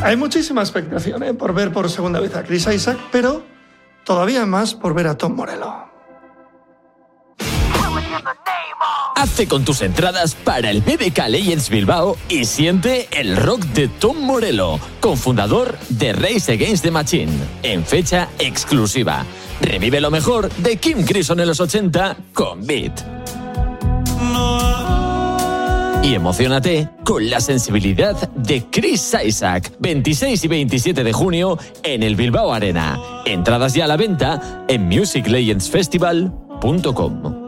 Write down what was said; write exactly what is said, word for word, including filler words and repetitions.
Hay muchísima expectación, ¿eh? por ver por segunda vez a Chris Isaak, pero todavía más por ver a Tom Morello. Hazte con tus entradas para el B B K Legends Bilbao y siente el rock de Tom Morello, cofundador de Rage Against the Machine, en fecha exclusiva. Revive lo mejor de Kim Crimson en los ochenta con Beat. Y emociónate con la sensibilidad de Chris Isaak, veintiséis y veintisiete de junio en el Bilbao Arena. Entradas ya a la venta en music legends festival punto com.